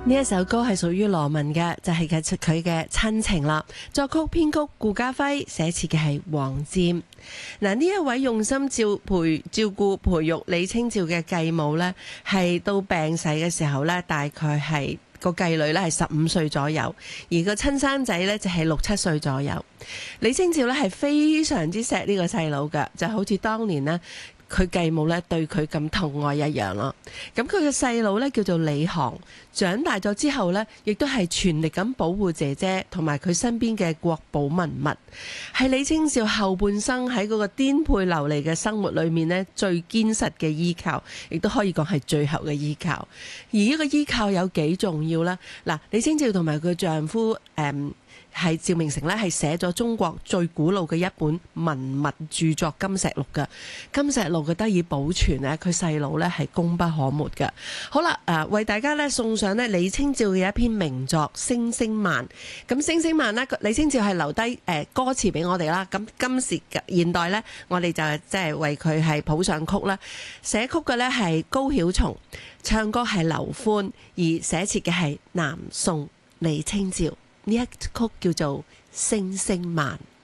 呢一首歌係屬於羅文嘅，就係佢嘅親情啦。作曲編曲顧嘉輝，寫詞嘅係黃霑。嗱，呢一位用心照顧培育李清照嘅繼母呢，係到病逝嘅時候呢，大概係個繼女呢係15歲左右，而個親生仔呢就係6、7歲左右。李清照呢係非常之錫呢個細佬嘅，就好似當年呢佢繼母咧對佢咁疼愛一樣咯。咁佢嘅細佬咧叫做李航，長大咗之後咧，亦都係全力咁保護姐姐同埋佢身邊嘅國寶文物，係李清照後半生喺嗰個顛沛流離嘅生活裏面咧最堅實嘅依靠，亦都可以講係最後嘅依靠。而呢個依靠有幾重要呢？嗱，李清照同埋佢丈夫係趙明誠咧，係寫咗中國最古老嘅一本文物著作《金石錄》嘅。《金石錄》嘅得以保存咧，佢細佬咧係功不可沒嘅。好啦，為大家咧送上咧李清照嘅一篇名作《聲聲慢》。咁《聲聲慢》呢，李清照係留低歌詞俾我哋啦。咁今時現代咧，我哋就即係為佢係譜上曲啦。寫曲嘅咧係高曉松，唱歌係劉歡，而寫詞嘅係南宋李清照。呢一曲叫做《聲聲慢》。